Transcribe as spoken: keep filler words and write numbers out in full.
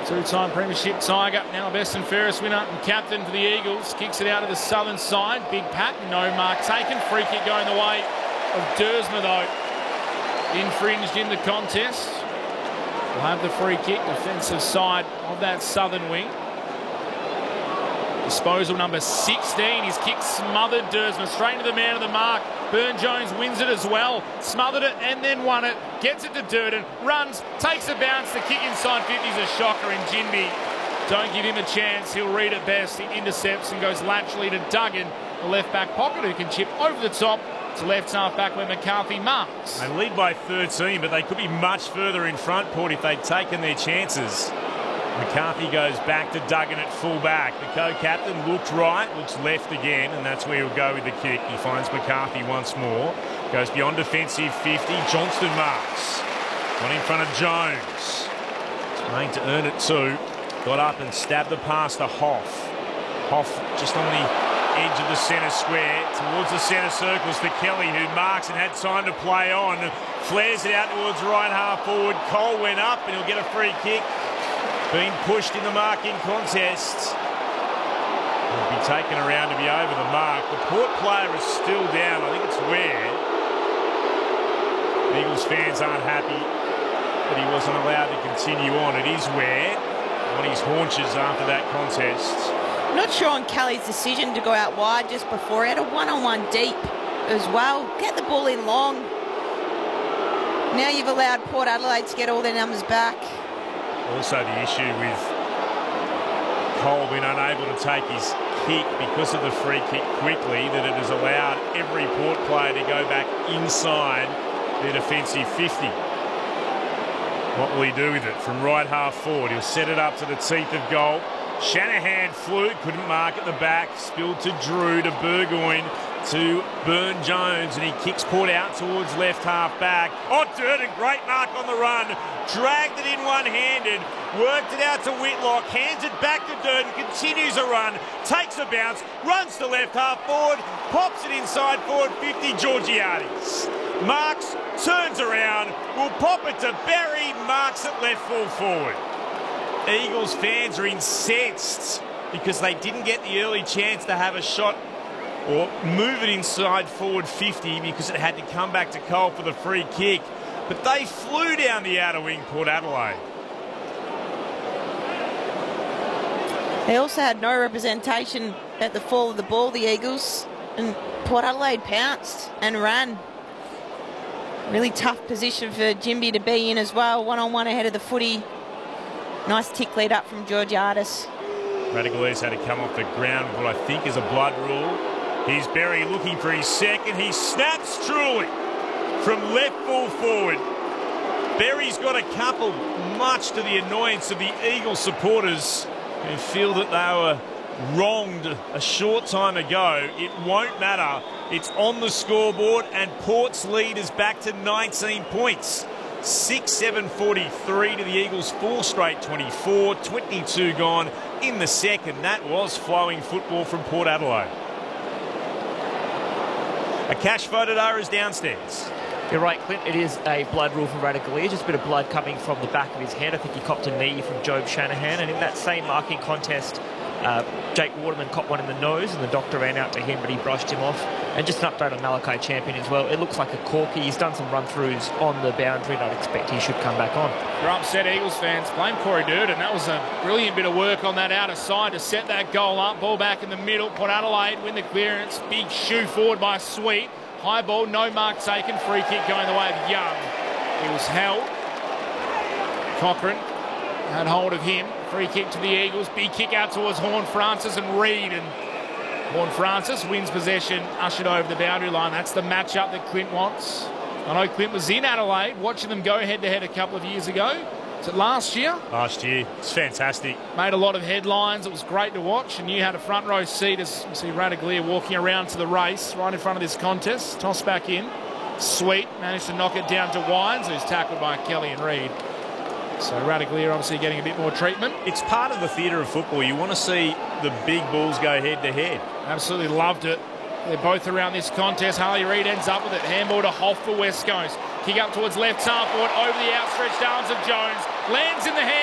Two-time Premiership Tiger, now best and fairest winner and captain for the Eagles. Kicks it out of the southern side. Big Pat, no mark taken. Free kick going the way of Dersma, though. Infringed in the contest. We'll have the free kick, defensive side of that southern wing. Disposal number sixteen. His kick smothered Dersma straight to the man of the mark. Burne-Jones wins it as well. Smothered it and then won it. Gets it to Durden. Runs, takes a bounce. The kick inside fifty is a shocker, and Jinby, don't give him a chance. He'll read it best. He intercepts and goes laterally to Duggan, the left back pocket, who can chip over the top to left half back where McCarthy marks. They lead by thirteen, but they could be much further in front, Port, if they'd taken their chances. McCarthy goes back to Duggan at full back. The co-captain looked right, looks left again, and that's where he'll go with the kick. He finds McCarthy once more. Goes beyond defensive fifty. Johnston marks. One in front of Jones. Trying to earn it too. Got up and stabbed the pass to Hoff. Hoff just on the edge of the centre square. Towards the centre circles for Kelly, who marks and had time to play on. Flares it out towards right half forward. Cole went up and he'll get a free kick. Being pushed in the marking contest. He'll be taken around to be over the mark. The Port player is still down. I think it's Ware. Eagles fans aren't happy that he wasn't allowed to continue on. It is Ware on his haunches after that contest. I'm not sure on Kelly's decision to go out wide just before. He had a one-on-one deep as well. Get the ball in long. Now you've allowed Port Adelaide to get all their numbers back. Also the issue with Cole being unable to take his kick because of the free kick quickly, that it has allowed every Port player to go back inside their defensive fifty. What will he do with it? From right half forward, he'll set it up to the teeth of goal. Shanahan flew, couldn't mark at the back, spilled to Drew, to Burgoyne, to Burne-Jones, and he kicks Port out towards left half back. Oh, Durden, great mark on the run. Dragged it in one-handed, worked it out to Whitlock, hands it back to Durden, continues a run, takes a bounce, runs to left half forward, pops it inside forward fifty, Georgiades. Marks, turns around, will pop it to Berry, marks at left full forward. Eagles fans are incensed because they didn't get the early chance to have a shot or move it inside forward fifty because it had to come back to Cole for the free kick. But they flew down the outer wing, Port Adelaide. They also had no representation at the fall of the ball, the Eagles, and Port Adelaide pounced and ran. Really tough position for Jinby to be in as well, one-on-one ahead of the footy. Nice tick lead up from Georgiades. Radagalies had to come off the ground with what I think is a blood rule. Here's Berry looking for his second. He snaps truly from left full forward. Berry's got a couple, much to the annoyance of the Eagle supporters who feel that they were wronged a short time ago. It won't matter. It's on the scoreboard, and Port's lead is back to nineteen points. six seven forty-three to the Eagles, four straight twenty-four, twenty-two gone in the second. That was flowing football from Port Adelaide. A cash voted R is downstairs. You're right, Clint. It is a blood rule from Radagalies. Just a bit of blood coming from the back of his head. I think he copped a knee from Job Shanahan. And in that same marking contest, uh, Jake Waterman copped one in the nose, and the doctor ran out to him, but he brushed him off. And just an update on Malachi Champion as well. It looks like a corky. He's done some run-throughs on the boundary, and I'd expect he should come back on. You're upset, Eagles fans. Blame Corey Durden. That was a brilliant bit of work on that outer side to set that goal up. Ball back in the middle. Port Adelaide win the clearance. Big shoe forward by Sweet. High ball, no mark taken. Free kick going the way of Young. He was held. Cochrane had hold of him. Free kick to the Eagles. Big kick out towards Horne-Francis and Reid. And Horne-Francis wins possession, ushered over the boundary line. That's the matchup that Clint wants. I know Clint was in Adelaide, watching them go head-to-head a couple of years ago. Was it last year? Last year. It's fantastic. Made a lot of headlines. It was great to watch, and you had a front row seat as you see Radaglia walking around to the race right in front of this contest. Toss back in. Sweet managed to knock it down to Wines, who's tackled by Kelly and Reid. So Radaglia obviously getting a bit more treatment. It's part of the theatre of football. You want to see the big bulls go head-to-head. Absolutely loved it. They're both around this contest. Harley Reid ends up with it. Handball to Hoff for West Coast. Kick up towards left half forward over the outstretched arms of Jones. Lands in the hand.